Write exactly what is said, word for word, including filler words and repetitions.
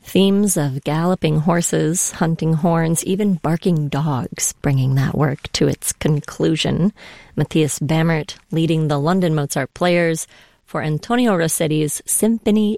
Themes of galloping horses, hunting horns, even barking dogs, bringing that work to its conclusion. Matthias Bammert leading the London Mozart Players for Antonio Rossetti's Symphony